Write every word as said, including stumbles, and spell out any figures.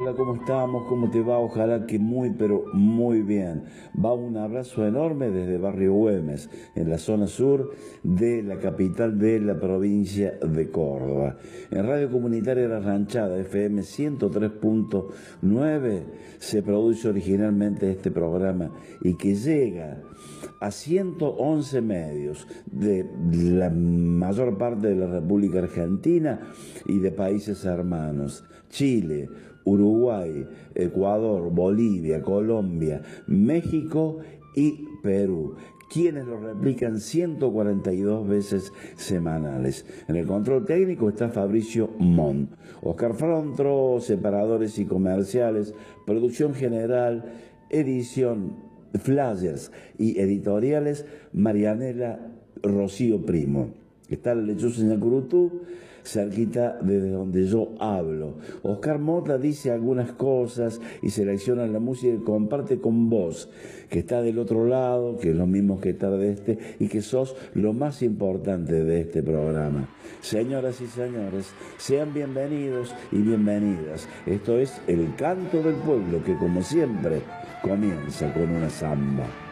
Hola, ¿cómo estamos? ¿Cómo te va? Ojalá que muy, pero muy bien. Va un abrazo enorme desde Barrio Güemes, en la zona sur de la capital de la provincia de Córdoba. En Radio Comunitaria La Ranchada, F M ciento tres punto nueve, se produce originalmente este programa y que llega a ciento once medios de la mayor parte de la República Argentina y de países hermanos: Chile, Uruguay, Ecuador, Bolivia, Colombia, México y Perú, quienes lo replican ciento cuarenta y dos veces semanales. En el control técnico está Fabricio Mon, Oscar Frontro, separadores y comerciales, producción general, edición, flyers y editoriales, Marianela Rocío Primo. Está la lechuza en Curutú, cerquita desde donde yo hablo. Oscar Mota dice algunas cosas y selecciona la música y comparte con vos, que está del otro lado, que es lo mismo que estar de este, y que sos lo más importante de este programa. Señoras y señores, sean bienvenidos y bienvenidas. Esto es El Canto del Pueblo, que como siempre comienza con una samba.